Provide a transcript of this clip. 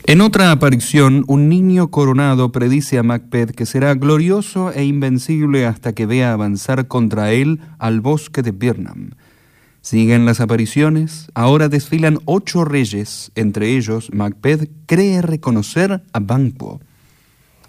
En otra aparición, un niño coronado predice a Macbeth que será glorioso e invencible hasta que vea avanzar contra él al bosque de Birnam. Siguen las apariciones, ahora desfilan 8 reyes, entre ellos Macbeth cree reconocer a Banquo.